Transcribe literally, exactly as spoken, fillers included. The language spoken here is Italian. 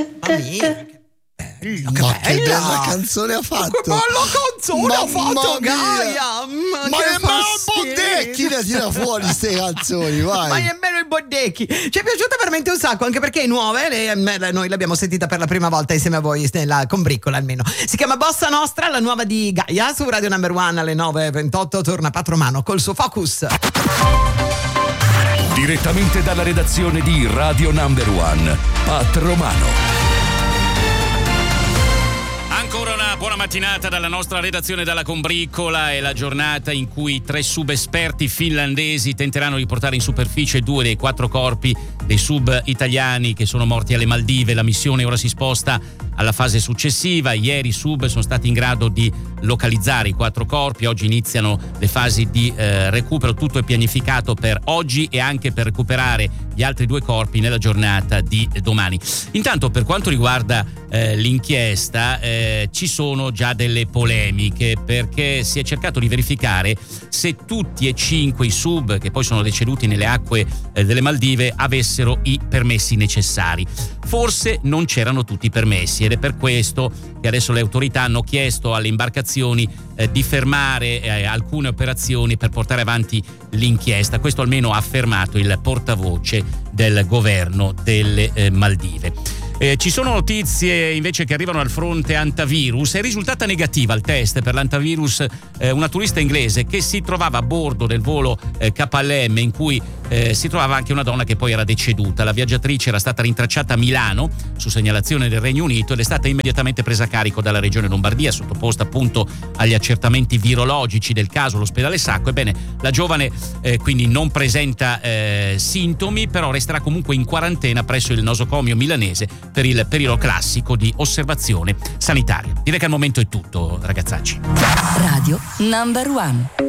Mamma mia. Bello, che ma bella. che bella canzone ha fatto! Che bella canzone ha fatto mia. Gaia! Ma, ma che nemmeno il fastidio. Bondecchi le tira fuori ste canzoni, vai! Ma nemmeno il Bondecchi! Ci è piaciuta veramente un sacco, anche perché è nuova, e le- noi l'abbiamo sentita per la prima volta insieme a voi, nella combriccola almeno. Si chiama Bossa Nostra, la nuova di Gaia, su Radio Number One alle nove e ventotto torna Patromano col suo Focus. Direttamente dalla redazione di Radio Number One, Patromano. Ancora una buona mattinata dalla nostra redazione dalla combriccola. È la giornata in cui tre subesperti finlandesi tenteranno di portare in superficie due dei quattro corpi dei sub italiani che sono morti alle Maldive. La missione ora si sposta alla fase successiva. Ieri i sub sono stati in grado di localizzare i quattro corpi, oggi iniziano le fasi di eh, recupero. Tutto è pianificato per oggi e anche per recuperare gli altri due corpi nella giornata di domani. Intanto, per quanto riguarda eh, l'inchiesta, eh, ci sono già delle polemiche, perché si è cercato di verificare se tutti e cinque i sub che poi sono deceduti nelle acque eh, delle Maldive avessero i permessi necessari. Forse non c'erano tutti i permessi, ed è per questo che adesso le autorità hanno chiesto alle imbarcazioni eh, di fermare eh, alcune operazioni per portare avanti l'inchiesta. Questo almeno ha affermato il portavoce del governo delle eh, Maldive. Eh, ci sono notizie invece che arrivano al fronte antivirus. È risultata negativa al test per l'antivirus eh, una turista inglese che si trovava a bordo del volo eh, K L M, in cui eh, si trovava anche una donna che poi era deceduta. La viaggiatrice era stata rintracciata a Milano su segnalazione del Regno Unito ed è stata immediatamente presa a carico dalla regione Lombardia, sottoposta appunto agli accertamenti virologici del caso all'ospedale Sacco. Ebbene, la giovane eh, quindi non presenta eh, sintomi, però resterà comunque in quarantena presso il nosocomio milanese per il periodo classico di osservazione sanitaria. Direi che al momento è tutto, ragazzacci. Radio Number One.